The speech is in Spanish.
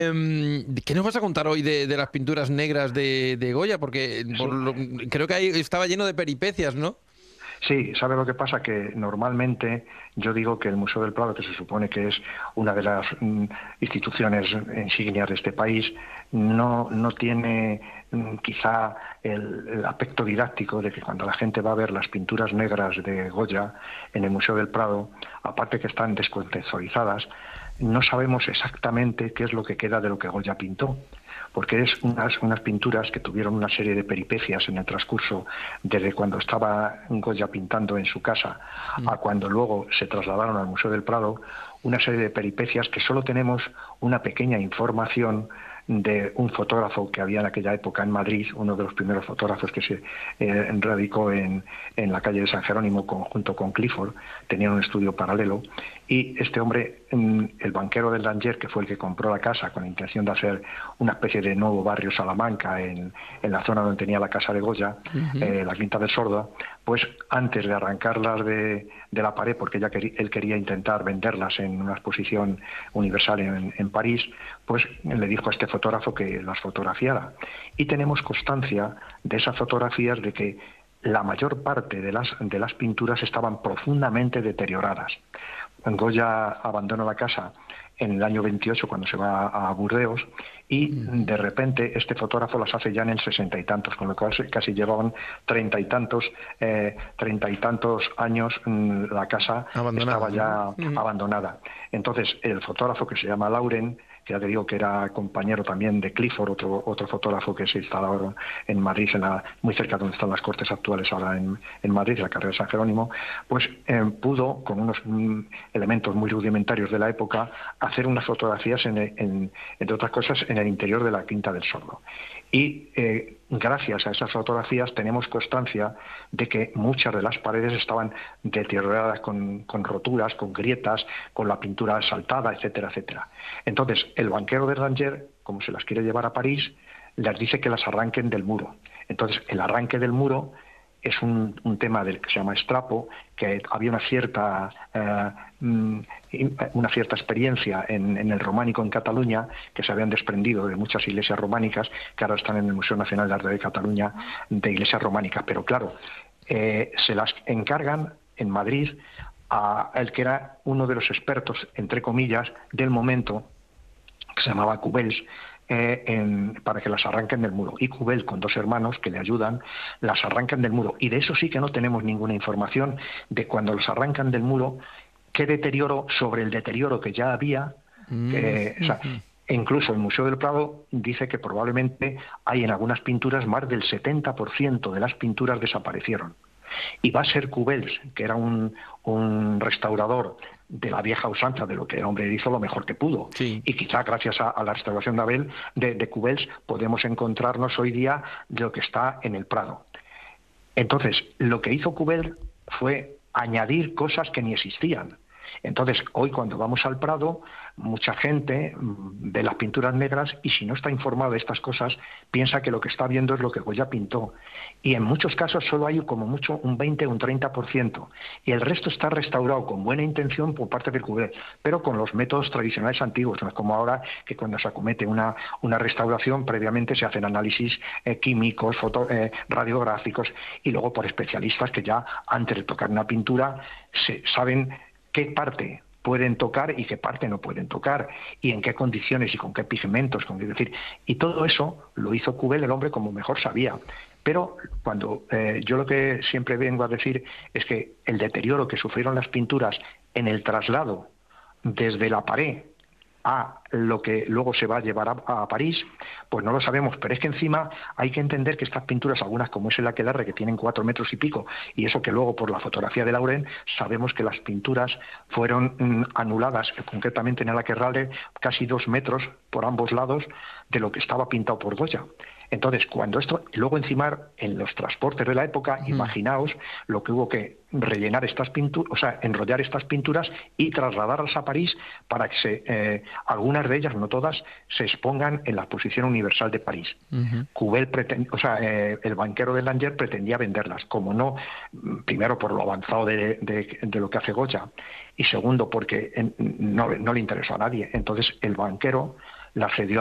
¿Qué nos vas a contar hoy de las pinturas negras de Goya? Porque Sí, creo que ahí estaba lleno de peripecias, ¿no? sí, ¿sabe lo que pasa? Que normalmente yo digo que el Museo del Prado, que se supone que es una de las instituciones insignias de este país, no tiene quizá el aspecto didáctico de que cuando la gente va a ver las pinturas negras de Goya en el Museo del Prado, aparte que están descontextualizadas, no sabemos exactamente qué es lo que queda de lo que Goya pintó, porque es unas pinturas que tuvieron una serie de peripecias en el transcurso desde cuando estaba Goya pintando en su casa Mm. a cuando luego se trasladaron al Museo del Prado, una serie de peripecias que solo tenemos una pequeña información de un fotógrafo que había en aquella época en Madrid, uno de los primeros fotógrafos que se radicó en la calle de San Jerónimo junto con Clifford, tenían un estudio paralelo, y este hombre, el banquero del Danger, que fue el que compró la casa con la intención de hacer una especie de nuevo barrio Salamanca en la zona donde tenía la casa de Goya, Ujú. la Quinta del Sordo, pues antes de arrancarlas de la pared, porque él quería intentar venderlas en una exposición universal en París, pues le dijo a este fotógrafo que las fotografiara. Y tenemos constancia de esas fotografías de que la mayor parte de las pinturas estaban profundamente deterioradas. Goya abandona la casa en el año 28 cuando se va a Burdeos y Ujú. de repente este fotógrafo las hace ya en el sesenta y tantos, con lo cual casi llevaban treinta y tantos años la casa estaba Abandonada, ¿no? ya Ujú. abandonada. Entonces el fotógrafo, que se llama Lauren, que ya te digo que era compañero también de Clifford, otro fotógrafo que se instaló en Madrid, muy cerca donde están las Cortes actuales ahora en Madrid, la carrera de San Jerónimo, pues pudo, con unos elementos muy rudimentarios de la época, hacer unas fotografías, entre otras cosas, en el interior de la Quinta del Sordo. Y gracias a esas fotografías tenemos constancia de que muchas de las paredes estaban deterioradas con roturas, con grietas, con la pintura saltada, etcétera, etcétera. Entonces, el banquero de Ranger, como se las quiere llevar a París, les dice que las arranquen del muro. Entonces, el arranque del muro es un tema del que se llama estrapo, que había una cierta experiencia en el románico en Cataluña, que se habían desprendido de muchas iglesias románicas, que ahora están en el Museo Nacional de Arte de Cataluña, de iglesias románicas. Pero claro, se las encargan en Madrid a el que era uno de los expertos, entre comillas, del momento, que se llamaba Cubels, para que las arranquen del muro. Y Cubel, con dos hermanos que le ayudan, las arrancan del muro. Y de eso sí que no tenemos ninguna información de cuando las arrancan del muro, qué deterioro sobre el deterioro que ya había. Mm, O sea, ujú. e incluso el Museo del Prado dice que probablemente hay en algunas pinturas más del 70% de las pinturas desaparecieron. Y va a ser Cubels, que era un restaurador de la vieja usanza, de lo que el hombre hizo lo mejor que pudo. Sí. Y quizá gracias a la restauración de Abel, de Cubels, podemos encontrarnos hoy día de lo que está en el Prado. Entonces, lo que hizo Cubel fue añadir cosas que ni existían. Entonces, hoy cuando vamos al Prado, mucha gente ve las pinturas negras y si no está informado de estas cosas, piensa que lo que está viendo es lo que Goya pintó. Y en muchos casos solo hay como mucho un 20 o un 30%. Y el resto está restaurado con buena intención por parte del Cubel, pero con los métodos tradicionales antiguos. No es como ahora que cuando se acomete una restauración, previamente se hacen análisis químicos, radiográficos, y luego por especialistas que ya antes de tocar una pintura saben qué parte pueden tocar y qué parte no pueden tocar, y en qué condiciones y con qué pigmentos, es decir, y todo eso lo hizo Cubel, el hombre, como mejor sabía. Pero cuando yo lo que siempre vengo a decir es que el deterioro que sufrieron las pinturas en el traslado desde la pared a lo que luego se va a llevar a París, pues no lo sabemos, pero es que encima hay que entender que estas pinturas, algunas como es el aquelarre, que tienen 4 metros y pico, y eso que luego por la fotografía de Lauren sabemos que las pinturas fueron anuladas, concretamente en el aquelarre casi 2 metros por ambos lados de lo que estaba pintado por Goya. Entonces, cuando esto, luego encima en los transportes de la época, Ujú. imaginaos lo que hubo que rellenar estas pinturas, o sea, enrollar estas pinturas y trasladarlas a París para que algunas de ellas, no todas, se expongan en la Exposición Universal de París. Ujú. El banquero de Langer pretendía venderlas, como no, primero por lo avanzado de lo que hace Goya, y segundo porque no le interesó a nadie. Entonces el banquero la cedió